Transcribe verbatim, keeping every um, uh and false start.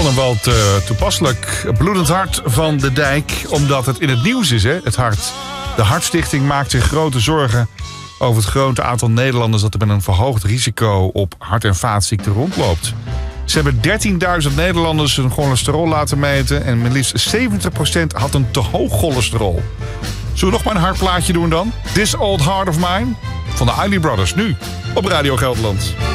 vond hem wel te, toepasselijk. Bloedend hart van de Dijk, omdat het in het nieuws is, hè? Het hart. De Hartstichting maakt zich grote zorgen over het grote aantal Nederlanders dat er met een verhoogd risico op hart- en vaatziekten rondloopt. Ze hebben dertienduizend Nederlanders hun cholesterol laten meten en met liefst zeventig procent had een te hoog cholesterol. Zullen we nog maar een hartplaatje doen dan? This Old Heart of Mine van de Isley Brothers, nu op Radio Gelderland.